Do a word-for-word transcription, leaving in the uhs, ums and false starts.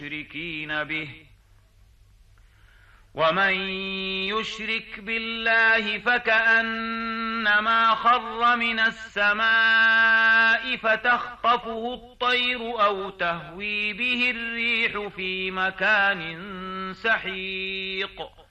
المشركين به ومن يشرك بالله فكأنما خر من السماء فتخطفه الطير أو تهوي به الريح في مكان سحيق